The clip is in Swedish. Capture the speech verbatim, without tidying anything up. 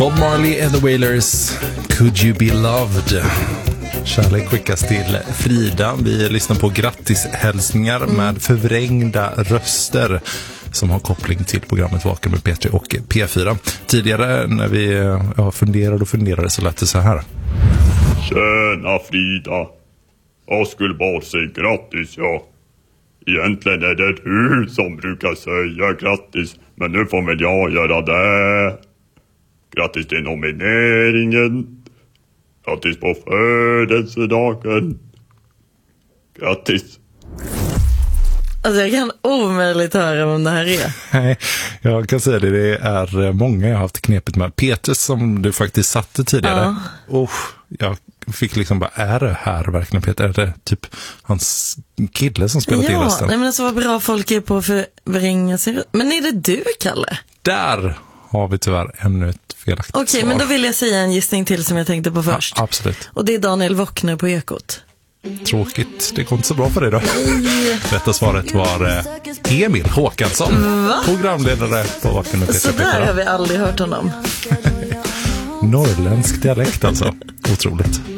Bob Marley and the Wailers, Could You Be Loved? Kärlek skickas till Frida. Vi lyssnar på grattishälsningar mm. med förvrängda röster som har koppling till programmet Vaken med P tre och P fyra. Tidigare när vi ja, funderade och funderade så lät det så här. Tjena Frida, jag skulle bara säga grattis, ja. Egentligen är det du som brukar säga grattis, men nu får väl jag göra det. Grattis till nomineringen. Grattis på födelsedagen. Grattis. Alltså jag kan omöjligt höra vem det här är. Nej, jag kan säga det. Det är många jag har haft knepet med. Peter som du faktiskt satte tidigare. Ja. Oh, jag fick liksom bara, är det här verkligen Peter? Är det typ hans kille som spelar ja, till rösten? Nej men alltså vad bra folk är på att förvränga sig. Men är det du, Kalle? Där har vi tyvärr ännu ett felaktigt Okej, svar. men då vill jag säga en gissning till som jag tänkte på först. Ja, absolut. Och det är Daniel Wockner på Ekot. Tråkigt, det går inte så bra för dig då. Rätta svaret var Emil Håkansson. Va? Programledare på Vaken med P tre. Så där har vi aldrig hört honom. Norrländsk dialekt alltså. Otroligt.